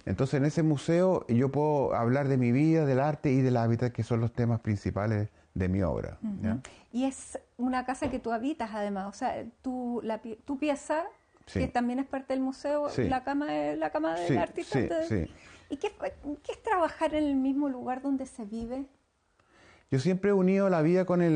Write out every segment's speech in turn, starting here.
Entonces en ese museo yo puedo hablar de mi vida, del arte y del hábitat, que son los temas principales de mi obra. ¿Ya? Y es una casa que tú habitas además, o sea, tu pieza, Sí. que también es parte del museo, Sí. la cama del Sí, artista. sí, sí. ¿Y qué es trabajar en el mismo lugar donde se vive? Yo siempre he unido la vida con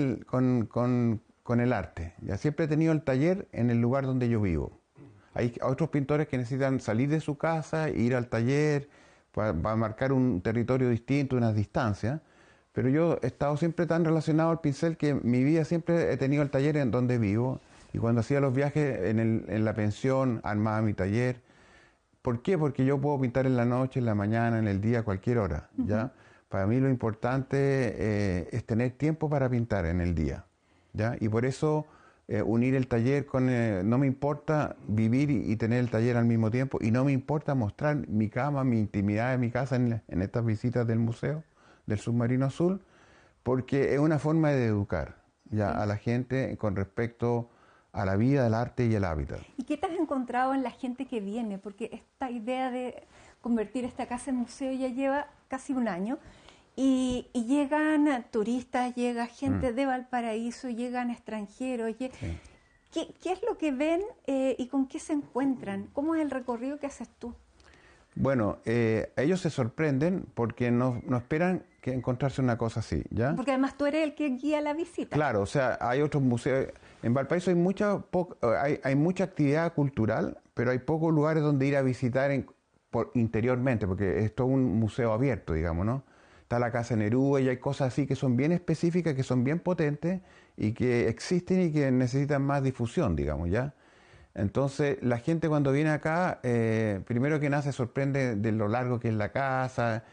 el arte. Ya siempre he tenido el taller en el lugar donde yo vivo. Hay otros pintores que necesitan salir de su casa, ir al taller, para marcar un territorio distinto, unas distancias. Pero yo he estado siempre tan relacionado al pincel que mi vida siempre he tenido el taller en donde vivo. Y cuando hacía los viajes en la pensión, armaba mi taller. ¿Por qué? Porque yo puedo pintar en la noche, en la mañana, en el día, a cualquier hora. ¿Ya? Para mí lo importante es tener tiempo para pintar en el día. ¿Ya? Y por eso unir el taller con... no me importa vivir y tener el taller al mismo tiempo, y no me importa mostrar mi cama, mi intimidad de mi casa en estas visitas del museo del Submarino Azul, porque es una forma de educar ya a la gente con respecto a la vida, el arte y el hábitat. ¿Y qué te has encontrado en la gente que viene? Porque esta idea de convertir esta casa en museo ya lleva casi un año. Y llegan turistas, llega gente de Valparaíso, llegan extranjeros. Sí. ¿Qué es lo que ven y con qué se encuentran? ¿Cómo es el recorrido que haces tú? Bueno, ellos se sorprenden porque no esperan que encontrarse una cosa así, ¿ya? Porque además tú eres el que guía la visita. Claro, o sea, hay otros museos. En Valparaíso hay mucha actividad cultural, pero hay pocos lugares donde ir a visitar interiormente, porque es todo un museo abierto, digamos, ¿no? Está la Casa Neruda y hay cosas así que son bien específicas, que son bien potentes y que existen y que necesitan más difusión, digamos, ¿ya? Entonces, la gente cuando viene acá, primero que nada se sorprende de lo largo que es la casa,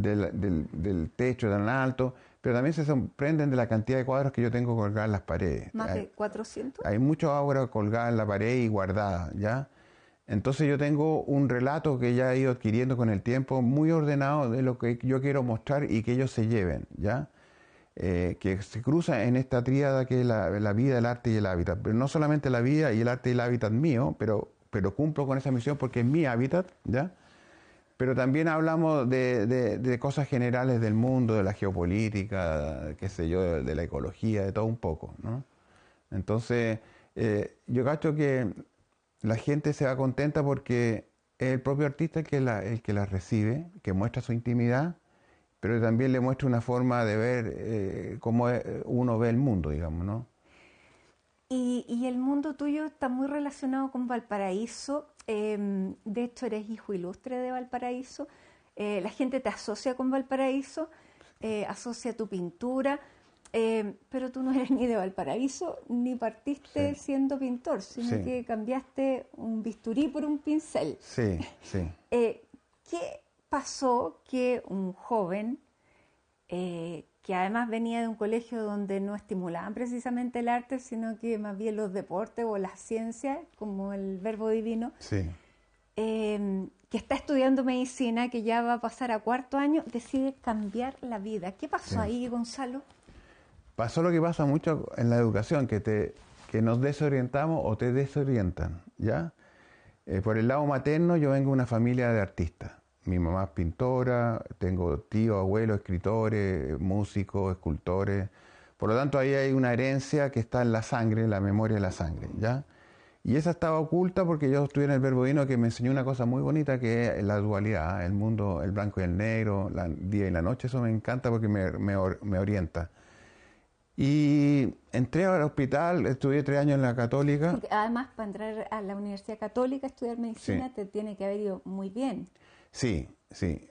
del techo tan alto, pero también se sorprenden de la cantidad de cuadros que yo tengo colgados en las paredes. ¿Más de 400? Hay muchas obras colgadas en la pared y guardadas, ¿ya? Entonces yo tengo un relato que ya he ido adquiriendo con el tiempo, muy ordenado de lo que yo quiero mostrar y que ellos se lleven, ¿ya? Que se cruza en esta tríada que es la vida, el arte y el hábitat. Pero no solamente la vida y el arte y el hábitat mío, pero cumplo con esa misión porque es mi hábitat, ¿ya? Pero también hablamos de cosas generales del mundo, de la geopolítica, qué sé yo, de la ecología, de todo un poco, ¿no? Entonces, yo cacho que la gente se va contenta porque es el propio artista el que la recibe, que muestra su intimidad, pero también le muestra una forma de ver cómo uno ve el mundo, digamos, ¿no? Y el mundo tuyo está muy relacionado con Valparaíso. De hecho, eres hijo ilustre de Valparaíso. La gente te asocia con Valparaíso, asocia tu pintura, pero tú no eres ni de Valparaíso ni partiste siendo pintor, sino que cambiaste un bisturí por un pincel. Sí, sí. ¿Qué pasó que un joven que además venía de un colegio donde no estimulaban precisamente el arte, sino que más bien los deportes o las ciencias, como el verbo divino, que está estudiando medicina, que ya va a pasar a 4º año, decide cambiar la vida? ¿Qué pasó ahí, Gonzalo? Pasó lo que pasa mucho en la educación, que nos desorientamos o te desorientan, ¿ya? Por el lado materno yo vengo de una familia de artistas. Mi mamá es pintora, tengo tíos, abuelos, escritores, músicos, escultores. Por lo tanto, ahí hay una herencia que está en la sangre, en la memoria de la sangre, ¿ya? Y esa estaba oculta porque yo estudié en el Verbo Divino, que me enseñó una cosa muy bonita, que es la dualidad, el mundo, el blanco y el negro, el día y la noche. Eso me encanta porque me orienta. Y entré al hospital, estudié 3 años en la Católica. Porque además, para entrar a la Universidad Católica a estudiar medicina, te tiene que haber ido muy bien. Sí, sí.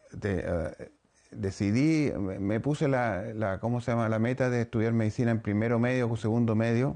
Decidí, me puse ¿cómo se llama? La meta de estudiar medicina en primero medio o segundo medio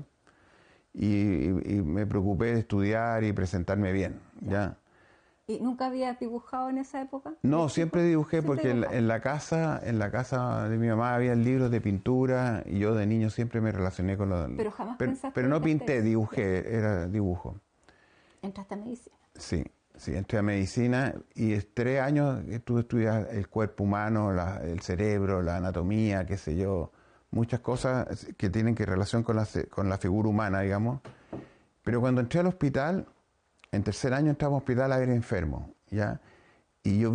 y me preocupé de estudiar y presentarme bien, ¿ya? ¿Y nunca habías dibujado en esa época? No, siempre dibujé porque en la casa de mi mamá había libros de pintura y yo de niño siempre me relacioné con los... Pero jamás pero no pinté, dibujé, era dibujo. ¿Entraste a medicina? Sí. Sí, entré a medicina y 3 años estuve estudiando el cuerpo humano, el cerebro, la anatomía, qué sé yo, muchas cosas que tienen que relación con la figura humana, digamos. Pero cuando entré al hospital, en 3er año entraba al hospital a ver enfermos, ¿ya? Y yo